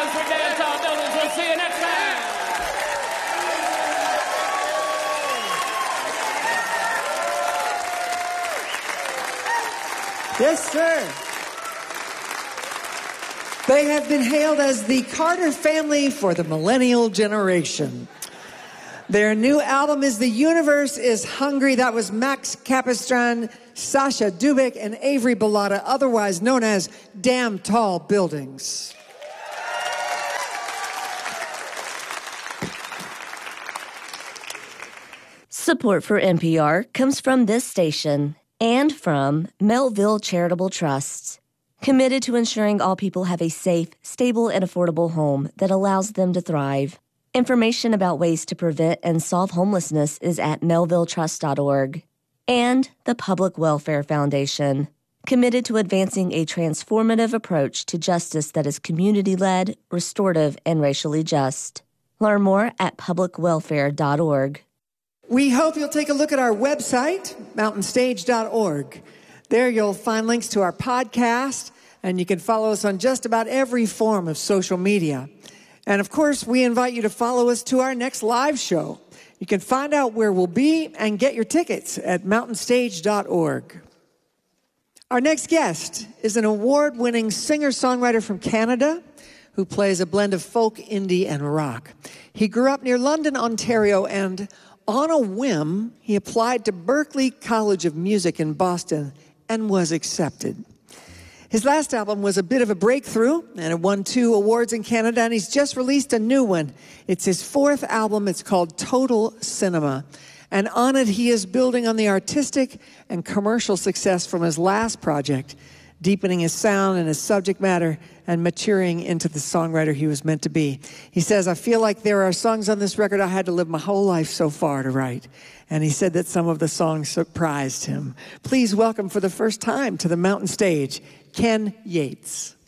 Brothers for Dance Hall Buildings. We'll see you next time. Yes, sir. They have been hailed as the Carter family for the millennial generation. Their new album is The Universe is Hungry. That was Max Capistran, Sasha Dubik, and Avery Bellata, otherwise known as Damn Tall Buildings. Support for NPR comes from this station and from Melville Charitable Trusts, committed to ensuring all people have a safe, stable, and affordable home that allows them to thrive. Information about ways to prevent and solve homelessness is at melvilletrust.org. And the Public Welfare Foundation, committed to advancing a transformative approach to justice that is community-led, restorative, and racially just. Learn more at publicwelfare.org. We hope you'll take a look at our website, mountainstage.org. There you'll find links to our podcast, and you can follow us on just about every form of social media. And of course, we invite you to follow us to our next live show. You can find out where we'll be and get your tickets at mountainstage.org. Our next guest is an award-winning singer-songwriter from Canada who plays a blend of folk, indie, and rock. He grew up near London, Ontario, and on a whim, he applied to Berklee College of Music in Boston and was accepted. His last album was a bit of a breakthrough, and it won 2 awards in Canada, and he's just released a new one. It's his 4th album. It's called Total Cinema. And on it, he is building on the artistic and commercial success from his last project, deepening his sound and his subject matter and maturing into the songwriter he was meant to be. He says, I feel like there are songs on this record I had to live my whole life so far to write. And he said that some of the songs surprised him. Please welcome for the first time to the Mountain Stage, Ken Yates.